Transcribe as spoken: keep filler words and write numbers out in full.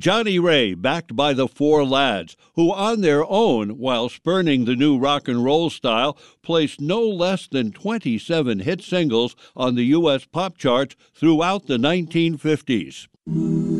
Johnny Ray, backed by the Four Lads, who on their own, while spurning the new rock and roll style, placed no less than twenty-seven hit singles on the U S pop charts throughout the nineteen fifties.